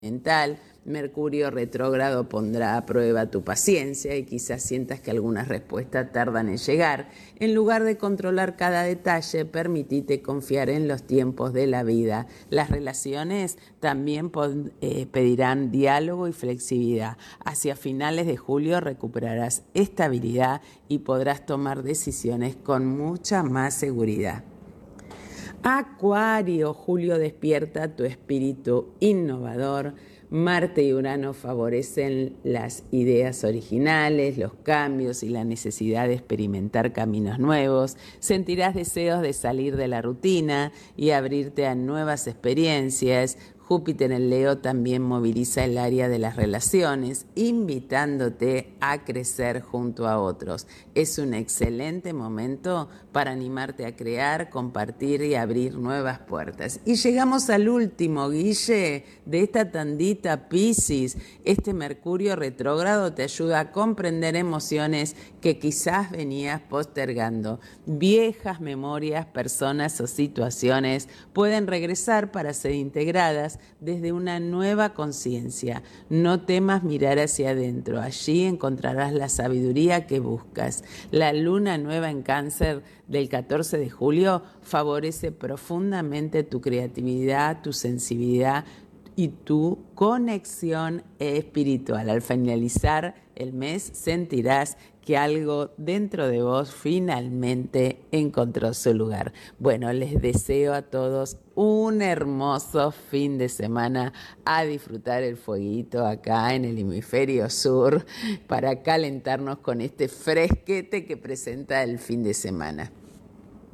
mental. Mercurio retrógrado pondrá a prueba tu paciencia y quizás sientas que algunas respuestas tardan en llegar. En lugar de controlar cada detalle, permitite confiar en los tiempos de la vida. Las relaciones también pedirán diálogo y flexibilidad. Hacia finales de julio recuperarás estabilidad y podrás tomar decisiones con mucha más seguridad. Acuario, julio despierta tu espíritu innovador. Marte y Urano favorecen las ideas originales, los cambios y la necesidad de experimentar caminos nuevos. Sentirás deseos de salir de la rutina y abrirte a nuevas experiencias. Júpiter en Leo también moviliza el área de las relaciones, invitándote a crecer junto a otros. Es un excelente momento para animarte a crear, compartir y abrir nuevas puertas. Y llegamos al último, Guille, de esta tandita Piscis. Este Mercurio retrógrado te ayuda a comprender emociones que quizás venías postergando. Viejas memorias, personas o situaciones pueden regresar para ser integradas desde una nueva conciencia. No temas mirar hacia adentro, allí encontrarás la sabiduría que buscas. La luna nueva en Cáncer del 14 de julio favorece profundamente tu creatividad, tu sensibilidad y tu conexión espiritual. Al finalizar el mes sentirás que algo dentro de vos finalmente encontró su lugar. Bueno, les deseo a todos un hermoso fin de semana, a disfrutar el fueguito acá en el hemisferio sur para calentarnos con este fresquete que presenta el fin de semana.